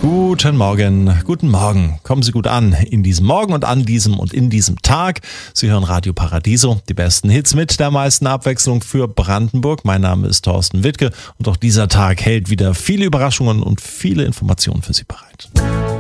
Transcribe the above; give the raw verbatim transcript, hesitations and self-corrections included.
Guten Morgen, guten Morgen. Kommen Sie gut an in diesem Morgen und an diesem und in diesem Tag. Sie hören Radio Paradiso, die besten Hits mit der meisten Abwechslung für Brandenburg. Mein Name ist Thorsten Wittke und auch dieser Tag hält wieder viele Überraschungen und viele Informationen für Sie bereit.